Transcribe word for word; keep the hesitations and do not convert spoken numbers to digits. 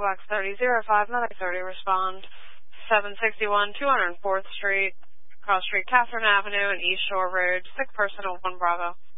Box thirty oh five, another thirty, respond. seven sixty-one, two hundred fourth Street, Cross Street, Catherine Avenue, and East Shore Road, sick person at one Bravo.